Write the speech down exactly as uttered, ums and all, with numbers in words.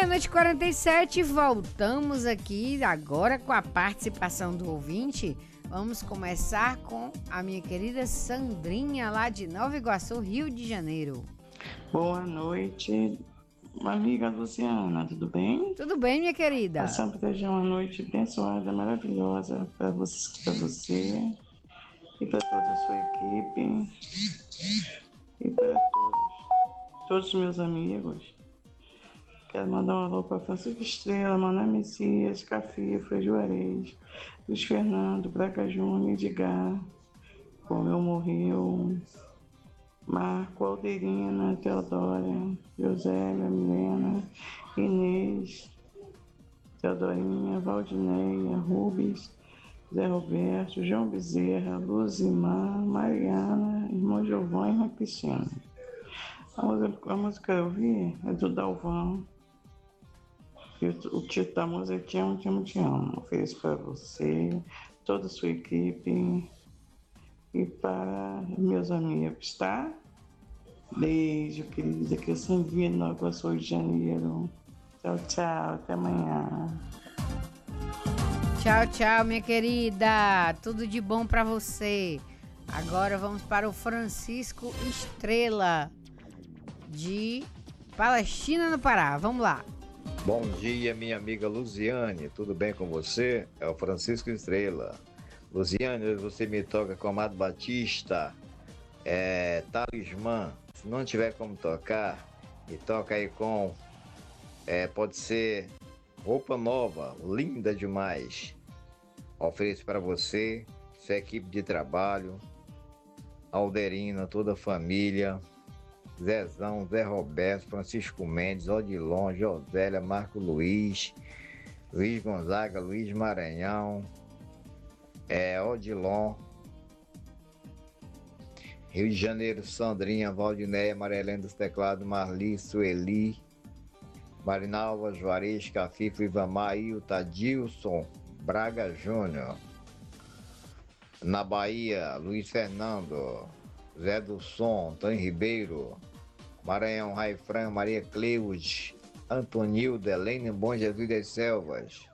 Meia-noite e quarenta e sete, voltamos aqui agora com a participação do ouvinte. Vamos começar com a minha querida Sandrinha, lá de Nova Iguaçu, Rio de Janeiro. Boa noite, amiga Luciana, tudo bem? Tudo bem, minha querida? Passando para desejar uma noite abençoada, maravilhosa para você, para você e para toda a sua equipe e para todos, todos os meus amigos. Quero mandar um alô para Francisco Estrela, Mané Messias, Cafifra, Juarez, Luiz Fernando, Braga Júnior, Edgar, Romeu Morreu, Marco, Alderina, Teodora, Josélia, Milena, Inês, Teodorinha, Valdineia, Rubens, Zé Roberto, João Bezerra, Luzimar, Mariana, irmão Giovanni e irmã Cristina. A música, a música que eu ouvi é do Dalvão. O título da música é Te Amo, Te Amo, Te Amo. Ofereço para você, toda a sua equipe e para meus amigos, tá? Beijo, querida, que eu sempre vi Nova Iguaçu, Rio de Janeiro. Tchau, tchau, até amanhã. Tchau, tchau, minha querida. Tudo de bom para você. Agora vamos para o Francisco Estrela, de Palestina, no Pará. Vamos lá. Bom dia, minha amiga Luziane. Tudo bem com você? É o Francisco Estrela. Luziane, hoje você me toca com Amado Batista, é, Talismã. Se não tiver como tocar, me toca aí com, é, pode ser Roupa Nova, linda demais. Ofereço para você, sua equipe de trabalho, Alderina, toda a família, Zezão, Zé Roberto, Francisco Mendes, Odilon, Josélia, Marco Luiz, Luiz Gonzaga, Luiz Maranhão, é, Odilon, Rio de Janeiro, Sandrinha, Valdinéia, Marilene dos Teclados, Marli, Sueli, Marinalva, Juarez, Cafifo, Ivamar, Ilta, Dilson, Braga Júnior. Na Bahia, Luiz Fernando, Zé do Som, Antônio Ribeiro, Maranhão, Raifran, Maria Cleude, Antonilda, Helene Bom Jesus das Selvas,